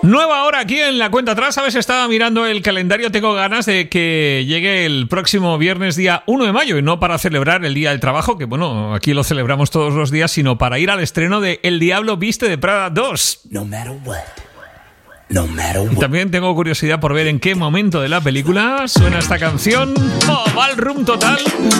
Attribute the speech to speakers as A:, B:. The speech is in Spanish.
A: Nueva hora aquí en La Cuenta Atrás. Sabes, estaba mirando el calendario. Tengo ganas de que llegue el próximo viernes, día 1 de mayo, y no para celebrar el Día del Trabajo, que bueno, aquí lo celebramos todos los días, sino para ir al estreno de El Diablo Viste de Prada 2.
B: No matter what. No matter what.
A: También tengo curiosidad por ver en qué momento de la película suena esta canción. ¡Oh, Ballroom total!